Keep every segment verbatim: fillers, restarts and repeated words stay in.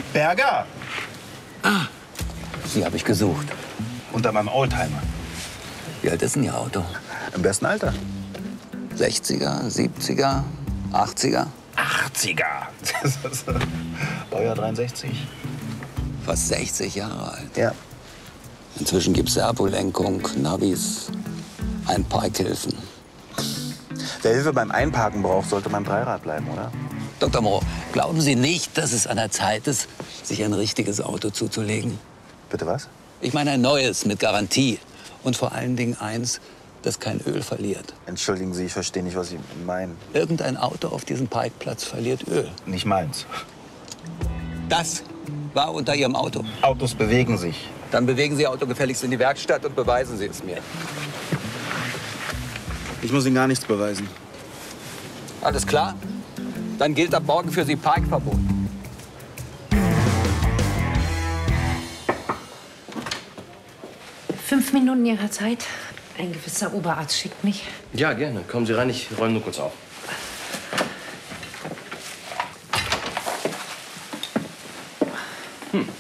Berger! Ah, Sie habe ich gesucht. Unter meinem Oldtimer. Wie alt ist denn Ihr Auto? Im besten Alter. sechziger, siebziger, achtziger? achtziger! Baujahr dreiundsechzig. Fast sechzig Jahre alt. Ja. Inzwischen gibt es Servolenkung, Navis, Einparkhilfen. Wer Hilfe beim Einparken braucht, sollte beim Dreirad bleiben, oder? Doktor Moreau, glauben Sie nicht, dass es an der Zeit ist, sich ein richtiges Auto zuzulegen? Bitte was? Ich meine ein neues mit Garantie. Und vor allen Dingen eins, das kein Öl verliert. Entschuldigen Sie, ich verstehe nicht, was Sie meinen. Irgendein Auto auf diesem Parkplatz verliert Öl. Nicht meins. Das war unter Ihrem Auto. Autos bewegen sich. Dann bewegen Sie Ihr Auto gefälligst in die Werkstatt und beweisen Sie es mir. Ich muss Ihnen gar nichts beweisen. Alles klar? Dann gilt ab morgen für Sie Parkverbot. Fünf Minuten Ihrer Zeit. Ein gewisser Oberarzt schickt mich. Ja, gerne. Kommen Sie rein, ich räume nur kurz auf. Hm.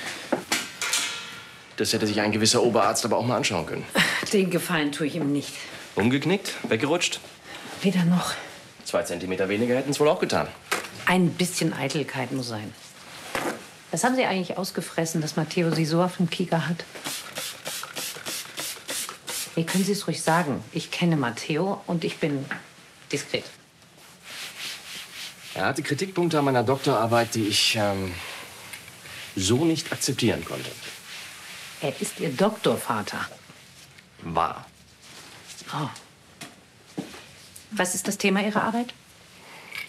Das hätte sich ein gewisser Oberarzt aber auch mal anschauen können. Den Gefallen tue ich ihm nicht. Umgeknickt, weggerutscht. Weder noch. Zwei Zentimeter weniger hätten es wohl auch getan. Ein bisschen Eitelkeit muss sein. Was haben Sie eigentlich ausgefressen, dass Matteo Sie so auf dem Kieker hat? Nee, können Sie es ruhig sagen. Ich kenne Matteo und ich bin diskret. Er hatte Kritikpunkte an meiner Doktorarbeit, die ich ähm, so nicht akzeptieren konnte. Er ist Ihr Doktorvater. War. Oh. Was ist das Thema Ihrer Arbeit?